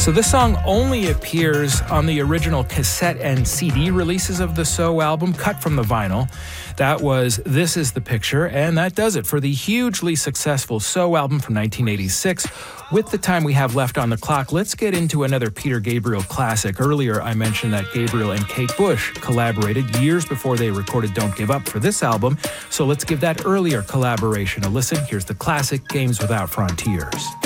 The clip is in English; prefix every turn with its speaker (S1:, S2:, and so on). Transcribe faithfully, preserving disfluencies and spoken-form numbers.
S1: So this song only appears on the original cassette and C D releases of the So album, cut from the vinyl. That was This Is the Picture, and that does it for the hugely successful So album from nineteen eighty-six. With the time we have left on the clock, let's get into another Peter Gabriel classic. Earlier, I mentioned that Gabriel and Kate Bush collaborated years before they recorded Don't Give Up for this album. So let's give that earlier collaboration a listen. Here's the classic Games Without Frontiers.